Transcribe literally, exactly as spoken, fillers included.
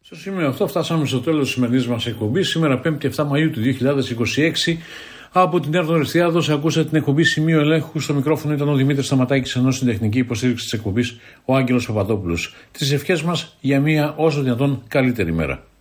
Στο σημείο αυτό φτάσαμε στο τέλος της σημερινής μας εκπομπής. Σήμερα πέμπτη εφτά Μαΐου του δύο χιλιάδες είκοσι έξι. Από την Έρδο Ρεστιάδος ακούσατε την εκπομπή Σημείο Ελέγχου. Στο μικρόφωνο ήταν ο Δημήτρης Σταματάκης, ενώ στην τεχνική υποστήριξη της εκπομπής ο Άγγελος Παπαδόπουλος. Τις ευχές μας για μια όσο δυνατόν καλύτερη μέρα.